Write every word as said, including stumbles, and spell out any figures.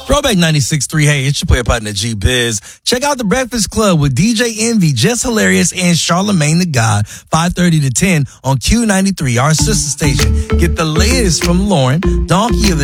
Throwback ninety-six point three. Hey, it's your player partner G Biz. Check out the Breakfast Club with D J Envy, Just Hilarious, and Charlamagne the God, five thirty to ten on Q ninety-three, our sister station. Get the latest from Lauren, Donkey of the